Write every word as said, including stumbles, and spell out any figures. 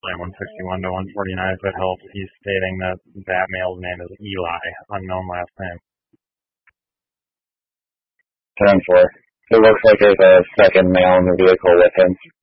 one sixty-one to one forty-nine, if it helps. He's stating that that male's name is Eli, unknown last name. ten four. It looks like there's a second male in the vehicle with him.